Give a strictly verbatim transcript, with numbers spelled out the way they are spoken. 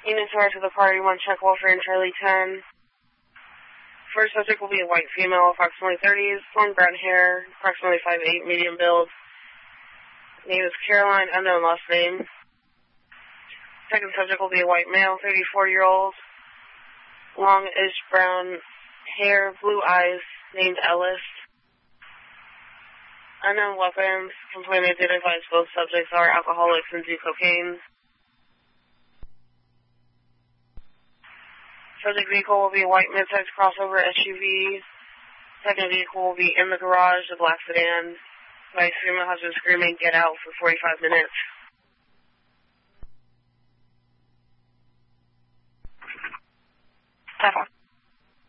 Units are to the party, one check Wolford and Charlie ten. First subject will be a white female, approximately thirties, long brown hair, approximately five eight, medium build. Name is Caroline, unknown last name. Second subject will be a white male, thirty-four-year-old, longish brown hair, blue eyes, named Ellis. Unknown weapons, completely identifies both subjects are alcoholics and do cocaine. Subject vehicle will be a white mid-size crossover S U V. Second vehicle will be in the garage, a black sedan. Vice female has been screaming, "Get out," for forty-five minutes.